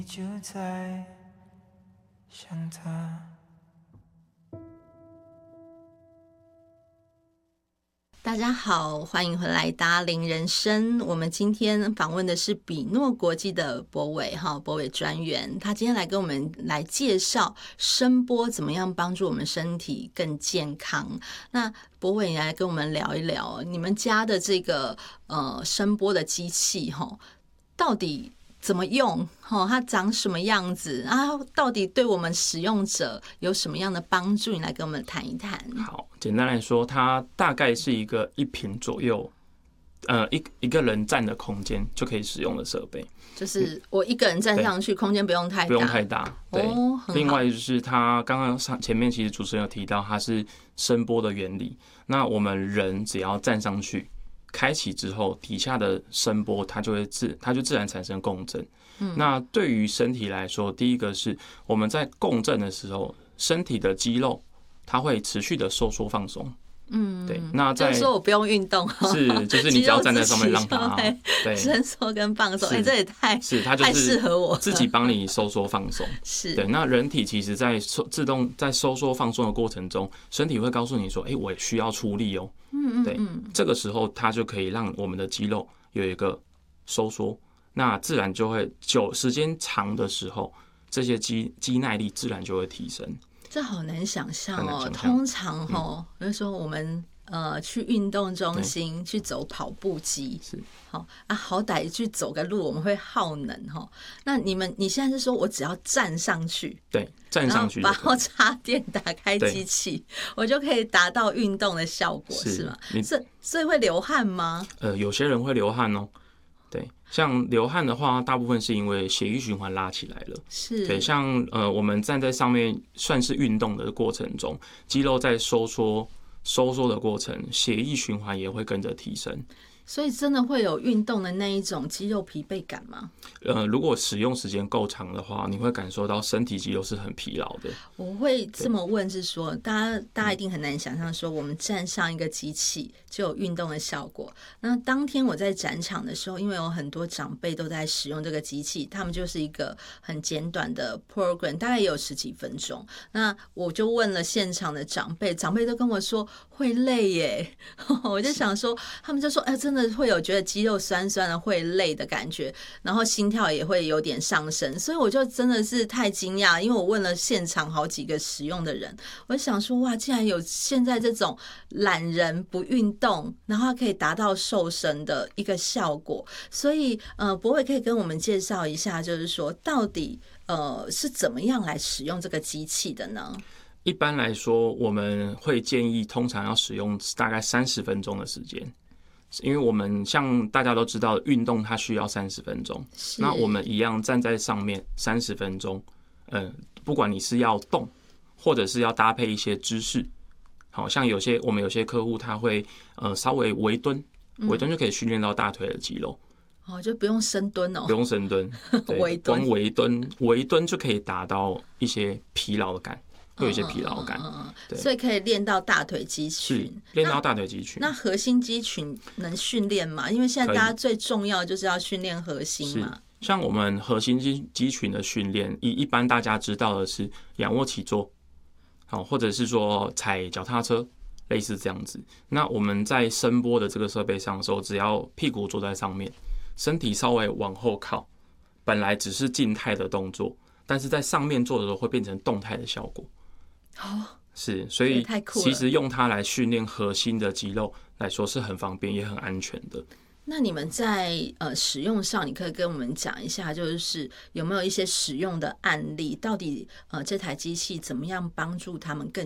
就在想他。 大家好，欢迎回来达伶人生。我们今天访问的是比诺国际的博伟博伟专员，他今天来跟我们来介绍声波怎么样帮助我们身体更健康。那博伟，你来跟我们聊一聊你们家的这个声波的机器到底怎么用？它长什么样子啊？到底对我们使用者有什么样的帮助？你来跟我们谈一谈。 好，简单来说，它大概是一个1坪左右，一个人站的空间就可以使用的设备。 就是我一个人站上去，空间不用太大， 不用太大。对，另外就是它刚刚前面其实主持人有提到，它是声波的原理。那我们人只要站上去，开启之后，底下的声波它就自然产生共振。那对于身体来说，第一个是我们在共振的时候，身体的肌肉它会持续的收缩放松。对。那就是说我不用运动， 就是你只要站在上面让它对伸缩跟放松。这也太适合我， 自己帮你收缩放松。 是对。那人体其实在自动在收缩放松的过程中，身体会告诉你说：“我需要出力哦。”对。这个时候它就可以让我们的肌肉有一个收缩。那自然就会时间长的时候，这些肌耐力自然就会提升。这好难想象哦。通常就是说我们去运动中心去走跑步机，好歹去走个路我们会耗能那你现在是说我只要站上去， 对，站上去然后插电打开机器，我就可以达到运动的效果，是吗？所以会流汗吗？ 有些人会流汗哦。对，像流汗的话，大部分是因为血液循环拉起来了。 是。 对，像我们站在上面算是运动的过程中，肌肉在收缩的过程，血液循环也会跟着提升。 所以真的会有运动的那一种肌肉疲惫感吗？ 如果使用时间够长的话，你会感受到身体肌肉是很疲劳的。 我会这么问是说，大家一定很难想象说，我们站上一个机器就有运动的效果。那当天我在展场的时候，因为有很多长辈都在使用这个机器，他们就是一个很简短的 program， 大概也有10几分钟。那我就问了现场的长辈都跟我说会累耶。我就想说，他们就说真的会有觉得肌肉酸酸的会累的感觉，然后心跳也会有点上升，所以我就真的是太惊讶，因为我问了现场好几个使用的人，我就想说哇，竟然有现在这种懒人不运动，然后可以达到瘦身的一个效果。所以博伟可以跟我们介绍一下，就是说到底是怎么样来使用这个机器的呢？ 一般来说，我们会建议通常要使用大概30分钟的时间。因为我们像大家都知道，运动它需要30分钟，那我们一样站在上面30分钟，不管你是要动，或者是要搭配一些姿势，好像我们有些客户他会稍微微蹲就可以训练到大腿的肌肉， 就不用深蹲哦， 不用深蹲，光微蹲就可以达到一些疲劳感。会有一些疲劳感， 所以可以练到大腿肌群， 练到大腿肌群。 那核心肌群能训练吗？因为现在大家最重要就是要训练核心嘛。 像我们核心肌群的训练，一般大家知道的是仰卧起坐，或者是说踩脚踏车，类似这样子。那我们在声波的这个设备上的时候，只要屁股坐在上面，身体稍微往后靠，本来只是静态的动作，但是在上面做的时候会变成动态的效果。是，所以其实用它来训练核心的肌肉来说是很方便也很安全的。 那你们在使用上，你可以跟我们讲一下，就是有没有一些使用的案例？到底这台机器怎么样帮助他们更